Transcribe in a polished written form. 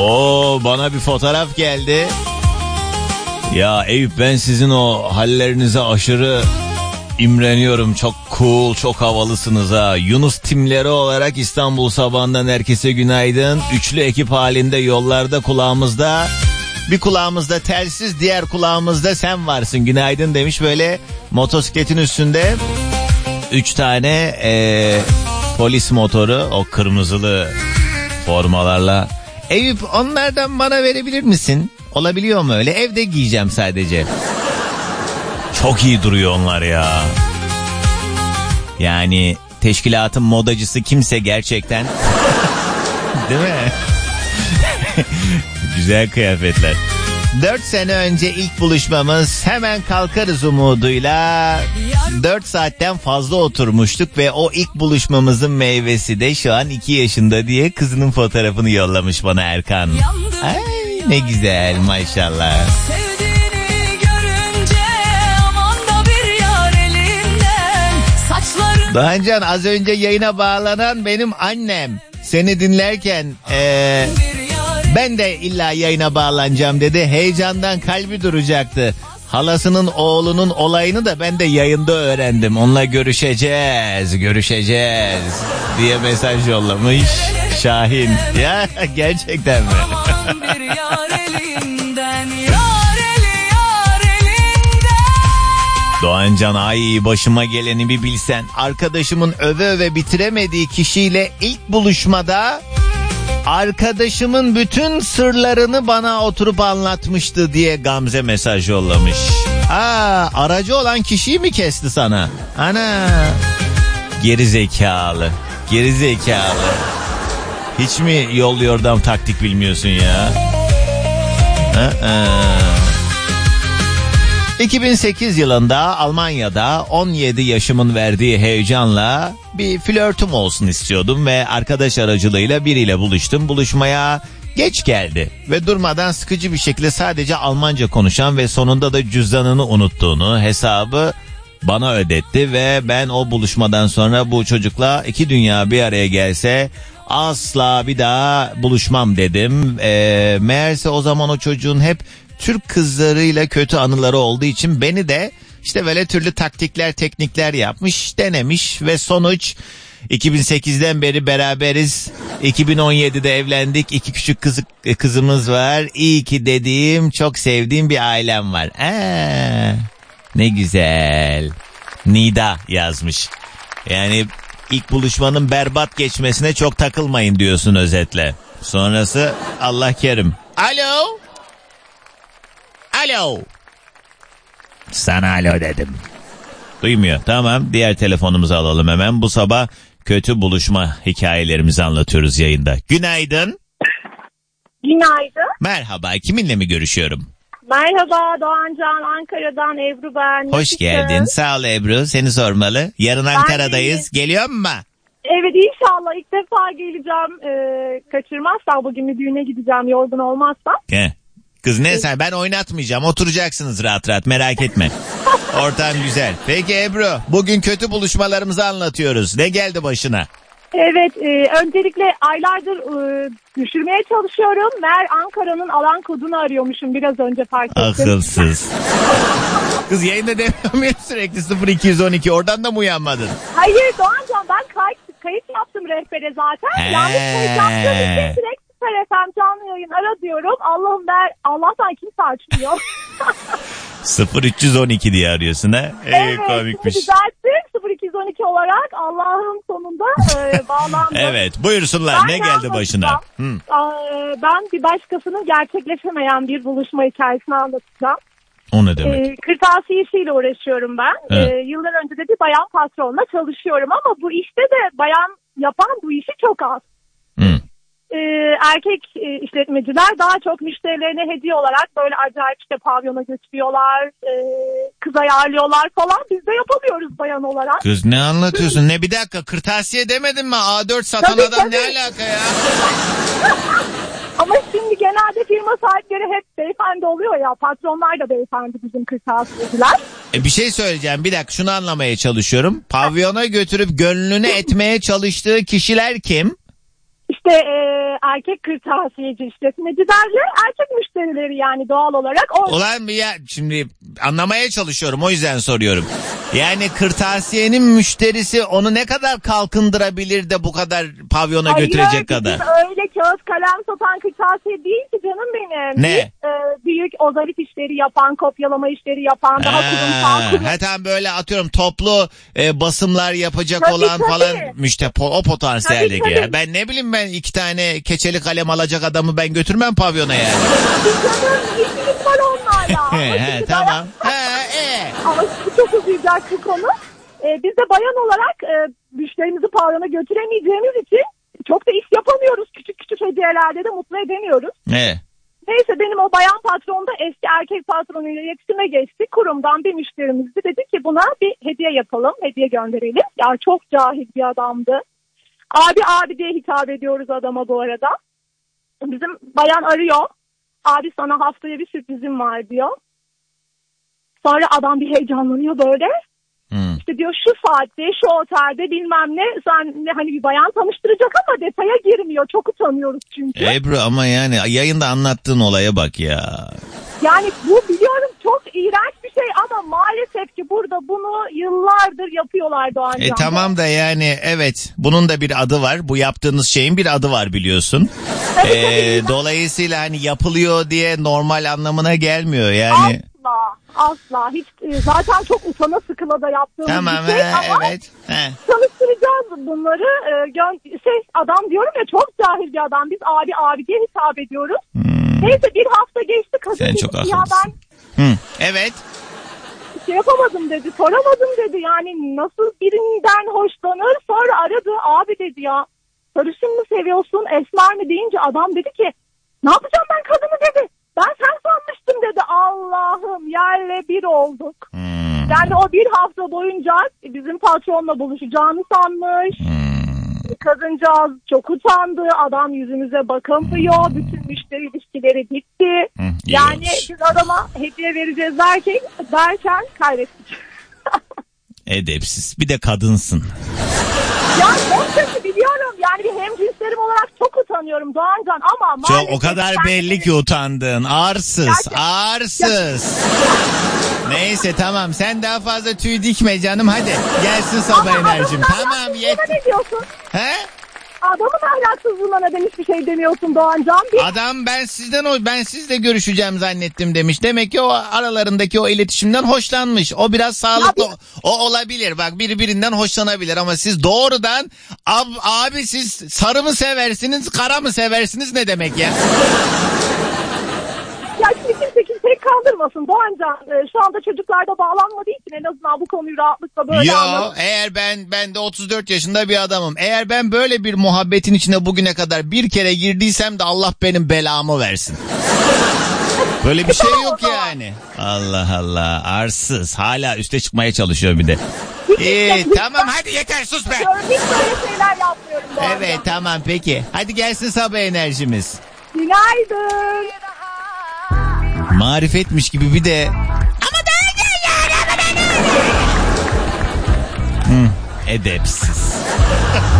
Bana bir fotoğraf geldi. Ya Eyüp, ben sizin o hallerinize aşırı imreniyorum. Çok cool, çok havalısınız ha. Yunus timleri olarak İstanbul sabahından herkese günaydın. Üçlü ekip halinde yollarda kulağımızda. Bir kulağımızda telsiz, diğer kulağımızda sen varsın. Günaydın demiş, böyle motosikletin üstünde 3 tane polis motoru, o kırmızılı formalarla. Eyüp, onlardan bana verebilir misin? Olabiliyor mu öyle? Evde giyeceğim sadece. Çok iyi duruyor onlar ya. Yani teşkilatın modacısı kimse gerçekten. Değil mi? Güzel kıyafetler. 4 sene önce ilk buluşmamız, hemen kalkarız umuduyla 4 saatten fazla oturmuştuk ve o ilk buluşmamızın meyvesi de şu an 2 yaşında diye kızının fotoğrafını yollamış bana Erkan. Ay, ne güzel maşallah. Doğancan, az önce yayına bağlanan benim annem. Seni dinlerken ben de illa yayına bağlanacağım dedi. Heyecandan kalbi duracaktı. Halasının oğlunun olayını da ben de yayında öğrendim. Onunla görüşeceğiz diye mesaj yollamış Şahin. Ya gerçekten mi? Doğancan, ay başıma geleni bir bilsen. Arkadaşımın öve öve bitiremediği kişiyle ilk buluşmada arkadaşımın bütün sırlarını bana oturup anlatmıştı diye Gamze mesaj yollamış. Aracı olan kişiyi mi kesti sana? Ana, geri zekalı. Hiç mi yol yordam taktik bilmiyorsun ya? 2008 yılında Almanya'da 17 yaşımın verdiği heyecanla bir flörtüm olsun istiyordum ve arkadaş aracılığıyla biriyle buluştum. Buluşmaya geç geldi ve durmadan sıkıcı bir şekilde sadece Almanca konuşan ve sonunda da cüzdanını unuttuğunu, hesabı bana ödetti ve ben o buluşmadan sonra bu çocukla iki dünya bir araya gelse asla bir daha buluşmam dedim. Meğerse o zaman o çocuğun hep Türk kızlarıyla kötü anıları olduğu için beni de işte böyle türlü taktikler, teknikler yapmış, denemiş ve sonuç 2008'den beri beraberiz. 2017'de evlendik. 2 küçük kızımız var. İyi ki dediğim, çok sevdiğim bir ailem var. Ne güzel. Nida yazmış. Yani ilk buluşmanın berbat geçmesine çok takılmayın diyorsun özetle. Sonrası Allah kerim. Alo. Sana alo dedim. Duymuyor. Tamam, diğer telefonumuzu alalım hemen. Bu sabah kötü buluşma hikayelerimizi anlatıyoruz yayında. Günaydın. Günaydın. Merhaba, kiminle mi görüşüyorum? Merhaba Doğancan, Ankara'dan Ebru ben. Hoş geldin. Sağ ol Ebru, seni sormalı. Yarın Ankara'dayız. Geliyor mu? Evet, inşallah ilk defa geleceğim. Kaçırmazsam bugün bir düğüne gideceğim, yorgun olmazsam. Kız ne sen, ben oynatmayacağım, oturacaksınız rahat rahat, merak etme. Ortam güzel. Peki Ebru, bugün kötü buluşmalarımızı anlatıyoruz. Ne geldi başına? Evet, öncelikle aylardır düşürmeye çalışıyorum. Meğer Ankara'nın alan kodunu arıyormuşum, biraz önce fark ettim. Akılsız. Kız yayında demiyor muyum sürekli 0212, oradan da mı uyanmadın? Hayır Doğancan, ben kayıt yaptım rehbere zaten. Yanlış kayıt yaptığım için direkt Süper FM canlı yayın ara diyorum. Allah'tan kimse açmıyor. 0312 diye arıyorsun ha? Evet, komikmiş. Düzelttim 0212 olarak Allah'ın sonunda bağlandım. Evet, buyursunlar, ne geldi başına? Ben bir başkasının gerçekleşemeyen bir buluşma hikayesini anlatacağım. O ne demek? Kırtasiye işiyle uğraşıyorum ben. Yıllar önce de bir bayan patronla çalışıyorum ama bu işte de bayan yapan bu işi çok az. Erkek işletmeciler daha çok müşterilerine hediye olarak böyle acayip işte pavyona götürüyorlar, kız ayarlıyorlar falan. Biz de yapamıyoruz bayan olarak. Kız ne anlatıyorsun? Ne, bir dakika, kırtasiye demedin mi? A4 satan tabii, adam tabii. Ne alaka ya? Ama şimdi genelde firma sahipleri hep beyefendi oluyor ya, patronlar da beyefendi bizim kırtasiyeciler. Bir şey söyleyeceğim, bir dakika, şunu anlamaya çalışıyorum. Pavyona götürüp gönlünü etmeye çalıştığı kişiler kim? İşte erkek kırtasiyeci işletmecilerle erkek müşterileri yani doğal olarak. Ulan ya şimdi anlamaya çalışıyorum, o yüzden soruyorum. Yani kırtasiyenin müşterisi onu ne kadar kalkındırabilir de bu kadar pavyona götürecek kadar? Öyle kağıt kalem satan kırtasiye değil ki canım benim. Ne? Büyük ozalif işleri yapan, kopyalama işleri yapan, daha kurumsal. Ha, tam böyle atıyorum toplu basımlar yapacak tabii, olan tabii. falan o potansiyeldeki. Tabii. Ya. Ben ne bileyim, ben 2 tane keçeli kalem alacak adamı ben götürmem pavyona yani. Canım işimiz var onlarla. He, tamam. Ama çok uzayacak bu konu. Biz de bayan olarak müşterimizi pavyona götüremeyeceğimiz için çok da iş yapamıyoruz. Küçük küçük hediyelerle de mutlu edemiyoruz. Neyse benim o bayan patron da eski erkek patronuyla iletişime geçti. Kurumdan bir müşterimizdi. Dedi ki buna bir hediye yapalım, hediye gönderelim. Ya çok cahil bir adamdı. Abi diye hitap ediyoruz adama bu arada. Bizim bayan arıyor. Abi sana haftaya bir sürprizim var diyor. Sonra adam bir heyecanlanıyor böyle. İşte diyor şu saatte, şu otelde bilmem ne. Sen hani bir bayan tanıştıracak ama detaya girmiyor. Çok utanıyoruz çünkü. Ebru ama yani yayında anlattığın olaya bak ya. Yani bu biliyorum çok iğrenç bir şey ama maalesef ki burada bunu yıllardır yapıyorlar Doğancan. Tamam da yani evet, bunun da bir adı var. Bu yaptığınız şeyin bir adı var biliyorsun. Dolayısıyla hani yapılıyor diye normal anlamına gelmiyor yani. Asla. Hiç zaten çok utana sıkıla da yaptığımız bir şey ama evet. Tanıştıracağız bunları. Adam diyorum ya çok cahil bir adam. Biz abi diye hitap ediyoruz. Neyse bir hafta geçti. Kadın sen dedi çok ya ben evet. şey yapamadım dedi. Soramadım dedi. Yani nasıl birinden hoşlanır? Sonra aradı. Abi dedi ya sarışın mı seviyorsun? Esmer mi deyince adam dedi ki ne yapacağım ben kadını dedi. Ben sen sanmıştım dedi. Allah'ım yerle bir olduk. Yani o bir hafta boyunca bizim patronla buluşacağını sanmış. Kadıncağız çok utandı. Adam yüzümüze bakamıyor. Bütün müşteri ilişkileri bitti. Yani biz adama hediye vereceğiz derken kaybettik. Edepsiz. Bir de kadınsın. Ya çok kötü biliyorum. Yani bir hemcinslerim olarak çok utanıyorum Doğancan ama maalesef... Çok, o kadar belli ki utandın. Arsız. Neyse tamam, sen daha fazla tüy dikme canım, hadi. Gelsin sabah enerjim. Tamam yeter. Ne diyorsun? He? Adamın ahlaksızlığına neden hiçbir şey demiyorsun Doğancan? Adam ben sizle görüşeceğim zannettim demiş. Demek ki o aralarındaki o iletişimden hoşlanmış. O biraz sağlıklı. O olabilir. Bak birbirinden hoşlanabilir ama siz doğrudan abi siz sarı mı seversiniz, kara mı seversiniz ne demek ya? Ya kimse kimseyi kandırmasın Doğancan. Şu anda çocuklarda bağlanmadığı için en azından bu konuyu rahatlıkla böyle anladım. Eğer ben de 34 yaşında bir adamım. Eğer ben böyle bir muhabbetin içine bugüne kadar bir kere girdiysem de Allah benim belamı versin. Böyle bir şey yok yani. Allah Allah, arsız. Hala üste çıkmaya çalışıyor bir de. Tamam hadi yeter, sus be. Hiç böyle şeyler yapmıyorum Doğancan. Evet tamam peki. Hadi gelsin sabah enerjimiz. Günaydın. Marifetmiş gibi bir de ama edepsiz.